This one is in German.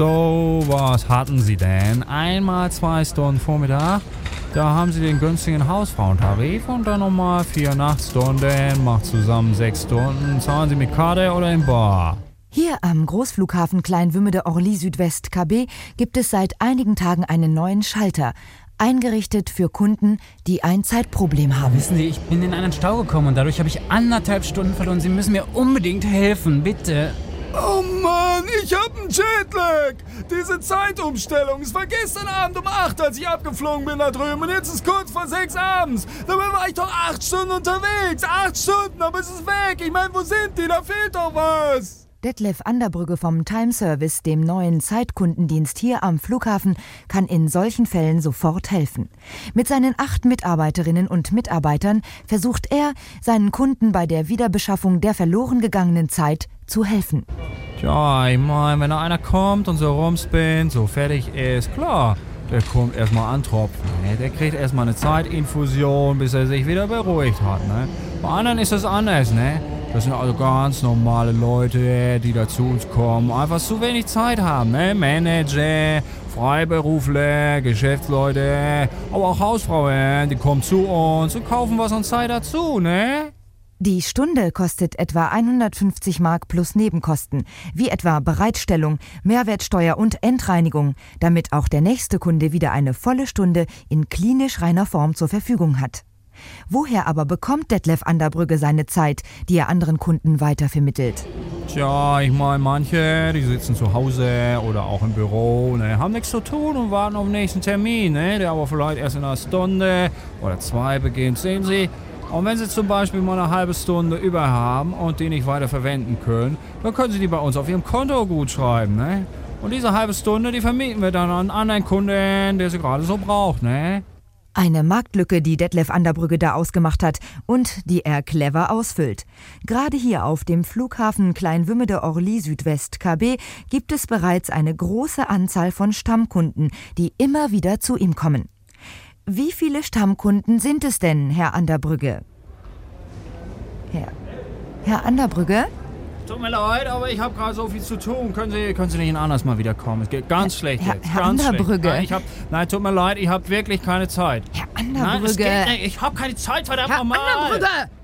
So, was hatten Sie denn? Einmal 2 Stunden Vormittag. Da haben Sie den günstigen Hausfrauentarif und dann nochmal 4 Nachtstunden. Macht zusammen 6 Stunden. Zahlen Sie mit Karte oder in Bar? Hier am Großflughafen Kleinwümmede-Orly Südwest KB gibt es seit einigen Tagen einen neuen Schalter. Eingerichtet für Kunden, die ein Zeitproblem haben. Wissen Sie, ich bin in einen Stau gekommen und dadurch habe ich 1,5 Stunden verloren. Sie müssen mir unbedingt helfen, bitte. Oh Mann, ich hab einen Jetlag! Diese Zeitumstellung, es war gestern Abend um 8, als ich abgeflogen bin da drüben und jetzt ist kurz vor 6 abends. Dabei war ich doch 8 Stunden unterwegs. 8 Stunden, aber es ist weg. Ich meine, wo sind die? Da fehlt doch was. Detlef Anderbrügge vom Time Service, dem neuen Zeitkundendienst hier am Flughafen, kann in solchen Fällen sofort helfen. Mit seinen 8 Mitarbeiterinnen und Mitarbeitern versucht er, seinen Kunden bei der Wiederbeschaffung der verloren gegangenen Zeit zu helfen. Tja, ich meine, wenn da einer kommt und so rumspinnt, so fertig ist, klar, der kommt erstmal antropfen. Ne? Der kriegt erstmal eine Zeitinfusion, bis er sich wieder beruhigt hat. Ne? Bei anderen ist das anders, ne? Das sind also ganz normale Leute, die da zu uns kommen, einfach zu wenig Zeit haben, ne? Manager, Freiberufler, Geschäftsleute, aber auch Hausfrauen, die kommen zu uns und kaufen was an Zeit dazu, ne? Die Stunde kostet etwa 150 Mark plus Nebenkosten, wie etwa Bereitstellung, Mehrwertsteuer und Endreinigung, damit auch der nächste Kunde wieder eine volle Stunde in klinisch reiner Form zur Verfügung hat. Woher aber bekommt Detlef Anderbrügge seine Zeit, die er anderen Kunden weitervermittelt? Tja, ich meine, manche, die sitzen zu Hause oder auch im Büro, ne, haben nichts zu tun und warten auf den nächsten Termin, ne, der aber vielleicht erst in einer Stunde oder 2 beginnt, sehen Sie. Und wenn Sie zum Beispiel mal eine halbe Stunde über haben und die nicht weiter verwenden können, dann können Sie die bei uns auf Ihrem Konto gut schreiben, ne? Und diese halbe Stunde, die vermieten wir dann an einen anderen Kunden, der sie gerade so braucht, ne? Eine Marktlücke, die Detlef Anderbrügge da ausgemacht hat und die er clever ausfüllt. Gerade hier auf dem Flughafen Kleinwümmede-Orly Südwest KB gibt es bereits eine große Anzahl von Stammkunden, die immer wieder zu ihm kommen. Wie viele Stammkunden sind es denn, Herr Anderbrügge? Herr Anderbrügge? Tut mir leid, aber ich habe gerade so viel zu tun. Können Sie nicht anders mal wiederkommen? Es geht ganz schlecht jetzt. Herr Ganz Anderbrügge. Schlecht. Nein, tut mir leid, ich habe wirklich keine Zeit. Herr Anderbrügge. Nein, ich habe keine Zeit, verdammt Herr nochmal. Anderbrügge!